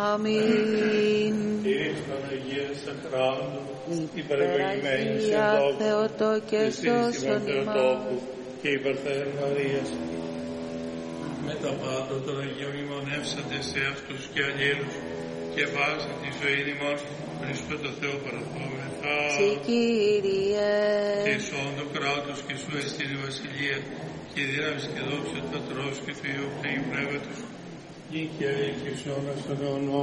Αμήν. Κύριε Παναγία Σαχράντου, Υπεραγία Θεοτό και σώσον ημάς. Και υπερθέν Μαρίας. Με τα πάντα των Αγίων ημωνεύσατε σε αυτούς και αγγέλους και βάζα τη ζωή ημών Χριστό το Θεό παραθόμεθα. Συ Κύριε. Και σώον το κράτος και σου εστί η βασιλεία και η δύναμη και δόξα του Πατρός και του Υιού και Πνεύματος. Και η και στον αιώνα.